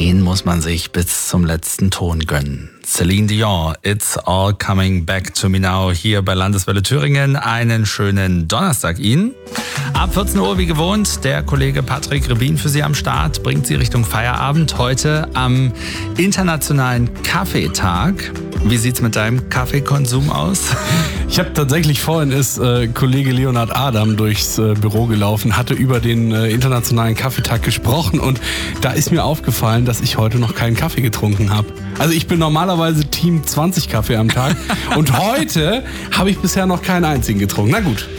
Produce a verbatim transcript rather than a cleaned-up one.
den muss man sich bis zum letzten Ton gönnen. Celine Dion, It's All Coming Back to Me Now, hier bei Landeswelle Thüringen. Einen schönen Donnerstag Ihnen. Ab vierzehn Uhr wie gewohnt, der Kollege Patrick Rebin für Sie am Start, bringt Sie Richtung Feierabend. Heute am Internationalen Kaffeetag. Wie sieht's mit deinem Kaffeekonsum aus? Ich habe tatsächlich vorhin ist äh, Kollege Leonhard Adam durchs äh, Büro gelaufen, hatte über den äh, Internationalen Kaffeetag gesprochen und da ist mir aufgefallen, dass ich heute noch keinen Kaffee getrunken habe. Also ich bin normalerweise Team zwanzig Kaffee am Tag und heute habe ich bisher noch keinen einzigen getrunken. Na gut.